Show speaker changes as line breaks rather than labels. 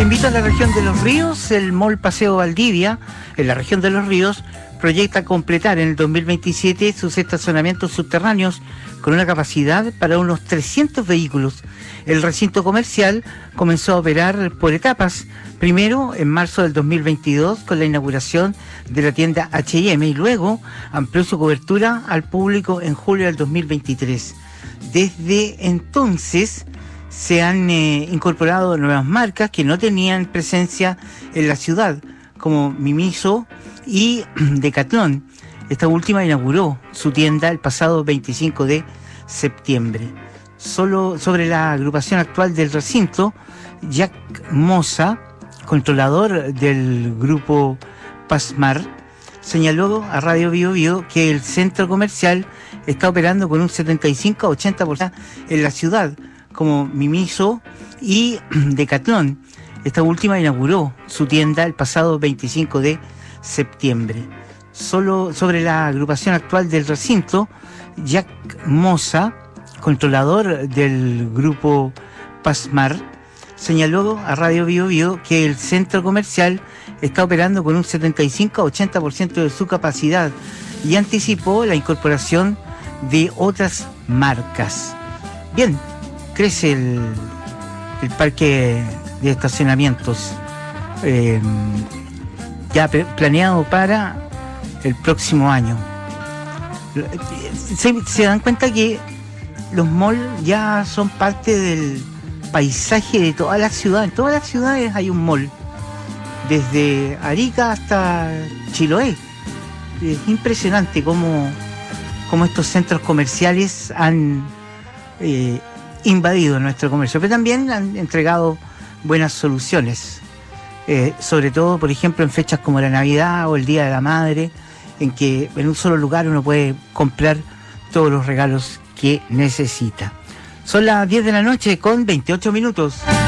invito a la región de Los Ríos. El Mall Paseo Valdivia, en la región de Los Ríos, proyecta completar en el 2027 sus estacionamientos subterráneos con una capacidad para unos 300 vehículos. El recinto comercial comenzó a operar por etapas, primero en marzo del 2022 con la inauguración de la tienda H&M y luego amplió su cobertura al público en julio del 2023. Desde entonces se han incorporado nuevas marcas que no tenían presencia en la ciudad, como Miniso y Decathlon. Esta última inauguró su tienda el pasado 25 de septiembre. Solo sobre la agrupación actual del recinto, Jack Moza, controlador del grupo Pasmar, señaló a Radio Bio Bio que el centro comercial está operando con un 75 a 80% en la ciudad, como Miniso y Decathlon. Esta última inauguró su tienda el pasado 25 de septiembre. Solo sobre la agrupación actual del recinto, Jack Moza, controlador del grupo Pasmar, señaló a Radio Bio Bio que el centro comercial está operando con un 75 a 80% de su capacidad y anticipó la incorporación de otras marcas. Bien, crece el parque de estacionamientos ya planeado para el próximo año. Se dan cuenta que los malls ya son parte del paisaje de toda la ciudad. En todas las ciudades hay un mall, desde Arica hasta Chiloé. Es impresionante cómo estos centros comerciales han invadido nuestro comercio, pero también han entregado buenas soluciones, sobre todo, por ejemplo, en fechas como la Navidad o el Día de la Madre, en que en un solo lugar uno puede comprar todos los regalos que necesita. Son las 10 de la noche con 28 minutos.